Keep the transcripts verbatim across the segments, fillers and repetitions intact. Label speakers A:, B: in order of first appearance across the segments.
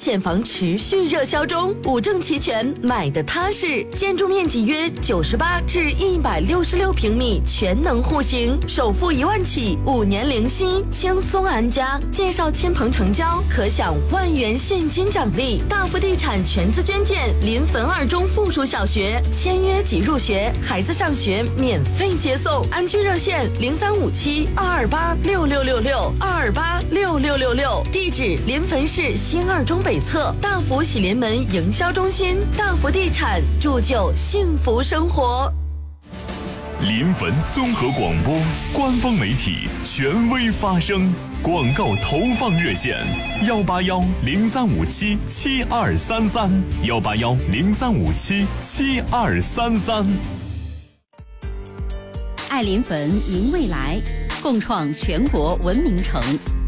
A: 险房持续热销中，五证齐全，买的踏实。建筑面积约九十八至一百六十六平米，全能户型，首付一万起，五年零息，轻松安家。介绍亲朋成交，可享万元现金奖励。大福地产全资捐建临汾二中附属小学，签约即入学，孩子上学免费接送。安居热线零三五七二二八六六六六二二八六六六六，地址临汾市新二中北侧大福喜临门营销中心。大福地产，铸就幸福生活。
B: 临汾综合广播官方媒体，权威发声。广告投放热线：幺八幺零三五七七二三三，幺八幺零三五七七二三三。
C: 爱临汾，迎未来，共创全国文明城。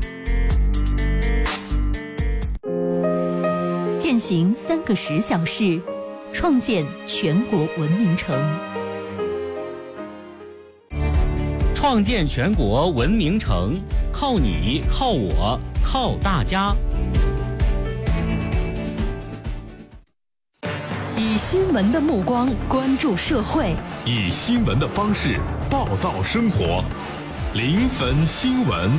C: 践行三个十小时，创建全国文明城。
D: 创建全国文明城，靠你，靠我，靠大家。
C: 以新闻的目光关注社会，
B: 以新闻的方式报道生活。临汾新闻。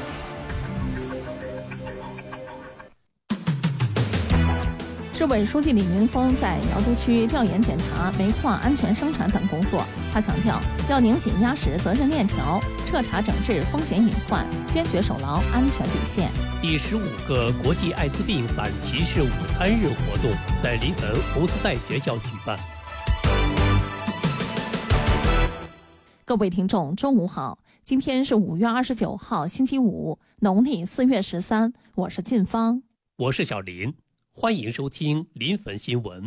E: 市委书记李云峰在瑶都区调研检查煤矿安全生产等工作。他强调，要拧紧压实责任链条，彻查整治风险隐患，坚决守牢安全底线。
F: 第十五个国际艾滋病反歧视午餐日活动在临汾红丝带学校举办。
E: 各位听众，中午好，今天是五月二十九号，星期五，农历四月十三，我是晋芳，
F: 我是小林。欢迎收听临汾新闻。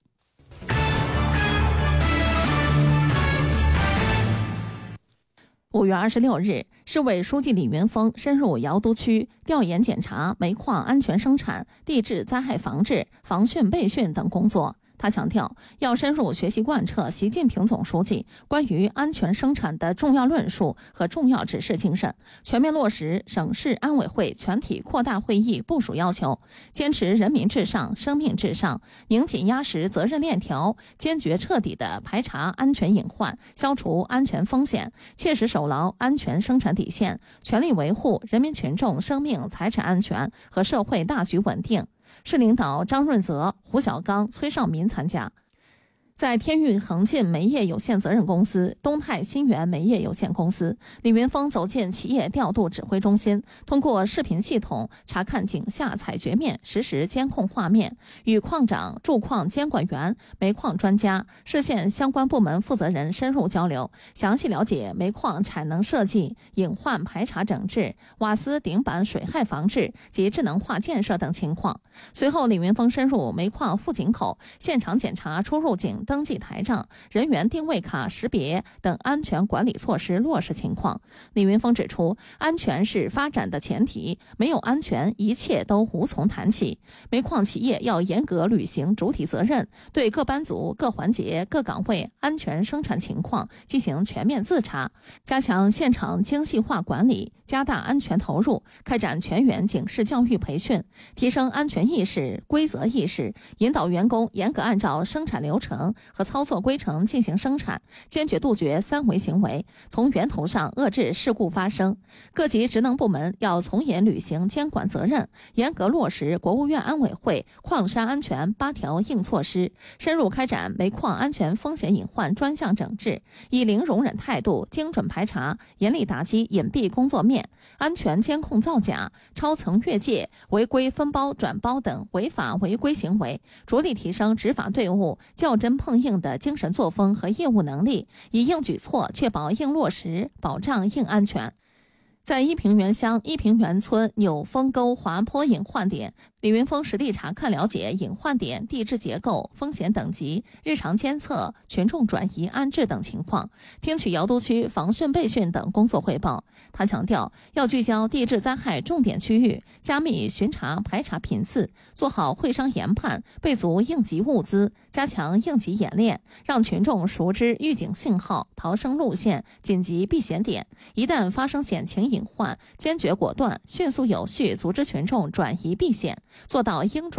E: 五月二十六日，市委书记李云峰深入瑶都区调研检查煤矿安全生产、地质灾害防治、防汛备汛等工作。他强调，要深入学习贯彻习近平总书记关于安全生产的重要论述和重要指示精神，全面落实省市安委会全体扩大会议部署要求，坚持人民至上、生命至上，拧紧压实责任链条，坚决彻底地排查安全隐患，消除安全风险，切实守牢安全生产底线，全力维护人民群众生命财产安全和社会大局稳定。市领导张润泽、胡小刚、崔少民参加。在天域恒进煤业有限责任公司、东泰新源煤业有限公司，李云峰走进企业调度指挥中心，通过视频系统查看井下采掘面实时监控画面，与矿长、驻矿监管员、煤矿专家、市县相关部门负责人深入交流，详细了解煤矿产能设计、隐患排查整治、瓦斯顶板水害防治及智能化建设等情况。随后，李云峰深入煤矿副井口，现场检查出入井登记台账、人员定位卡识别等安全管理措施落实情况。李云峰指出，安全是发展的前提，没有安全，一切都无从谈起。煤矿企业要严格履行主体责任，对各班组、各环节、各岗位安全生产情况进行全面自查，加强现场精细化管理，加大安全投入，开展全员警示教育培训，提升安全意识、规则意识，引导员工严格按照生产流程和操作规程进行生产，坚决杜绝三违行为，从源头上遏制事故发生。各级职能部门要从严履行监管责任，严格落实国务院安委会矿山安全八条硬措施，深入开展煤矿安全风险隐患专项整治，以零容忍态度精准排查，严厉打击隐蔽工作面、安全监控造假、超层越界、违规分包转包等违法违规行为，着力提升执法队伍较真碰硬的精神作风和业务能力，以硬举措确保硬落实，保障硬安全。在一平原乡一平原村扭峰沟滑坡隐患点，李云峰实地查看了解隐患点地质结构、风险等级、日常监测、群众转移安置等情况，听取瑶都区防汛备汛等工作汇报。他强调，要聚焦地质灾害重点区域，加密巡查排查频次，做好会商研判，备足应急物资，加强应急演练，让群众熟知预警信号、逃生路线、紧急避险点。一旦发生险情隐患，坚决果断、迅速有序组织群众转移避险，做到应准